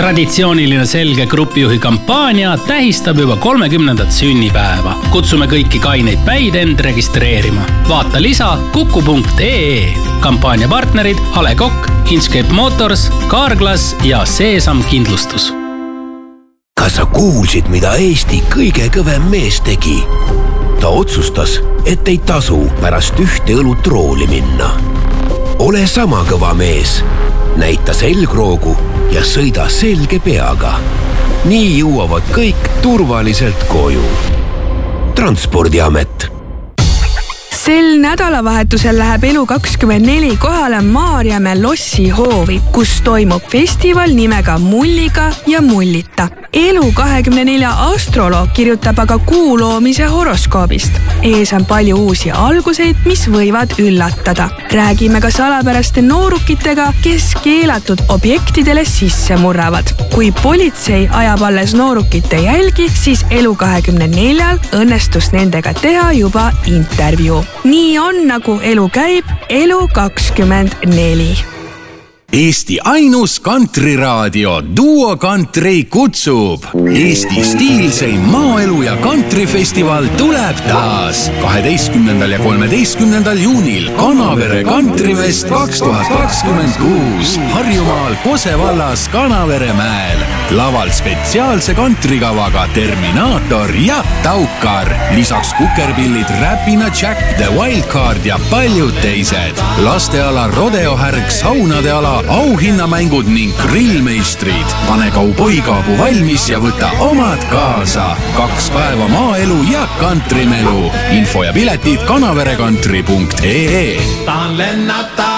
Traditsiooniline Selge grupijuhi kampaania tähistab juba 30. sünnipäeva. Kutsume kõiki kaineid päid end registreerima. Vaata lisa kuku.ee. Kampaania partnerid A. Le Coq, Inchcape Motors, Carglass ja Seesam Kindlustus. Kas sa kuulsid, mida Eesti kõige kõvem mees tegi? Ta otsustas, et ei tasu pärast ühte õlut rooli minna. Ole sama kõva mees. Näita selgroogu ja sõida selge peaga. Nii jõuavad kõik turvaliselt koju. Transpordiamet. Sel nädalavahetusel läheb Elu24 kohale Maarjamäe Lossi hoovi, kus toimub festival nimega Mulliga ja Mullita. Elu24 astroloog kirjutab aga kuu loomise horoskoobist. Ees on palju uusi alguseid, mis võivad üllatada. Räägime ka salapäraste noorukitega, kes keelatud objektidele sisse murravad. Kui politsei ajab alles noorukite jälgi, siis Elu24 õnnestus nendega teha juba intervjuu. Nii on, nagu elu käib, Elu24. Eesti ainus kantriraadio Duo Country kutsub. Eesti stiilseim maaelu ja kantrifestival tuleb taas 12. ja 13. juunil Kanavere Kantrifest 2026 Harjumaal Kose vallas Kanaveremäel. Laval spetsiaalse kantrikavaga Terminaator ja Taukar. Lisaks kukerpillid Räpina Jack, The Wildcard ja paljud teised. Lasteala rodeohärg, saunade ala, auhinnamängud ning grillmeistrid. Pane kauboikaabu valmis ja võta omad kaasa. 2 päeva maaelu ja kantrimelu. Info ja piletid kanaverekantri.ee. Tahan lennata!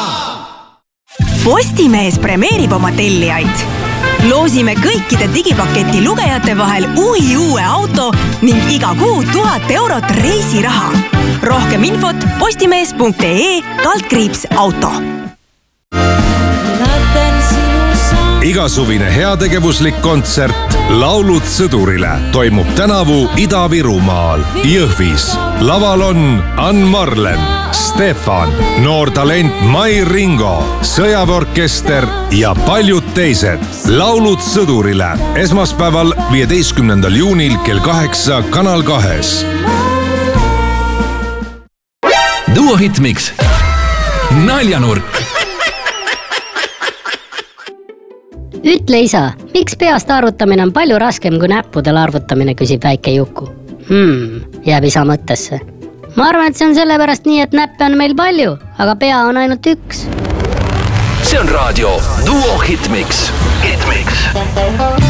Postimees premeerib oma tellijaid. Loosime kõikide digipaketi lugejate vahel uue auto ning iga kuu 1000 eurot reisiraha. Rohkem infot postimees.ee/auto. Igasuvine heategevuslik kontsert Laulud sõdurile toimub tänavu Ida-Virumaal, Jõhvis. Laval on Ann Marlen, Stefan, noor talent Mai Ringo, sõjaväeorkester ja paljud teised. Laulud sõdurile esmaspäeval 15. juunil kell 8 Kanal 2. Duo Hitmix. Naljanurk. Ütle isa, miks peast arvutamine on palju raskem kui näppudel arvutamine, küsib väike Juku. Jääb isa mõttesse. Ma arvan, et see on sellepärast nii, et näppe on meil palju, aga pea on ainult üks. See on raadio Duo Hitmix. Hitmix.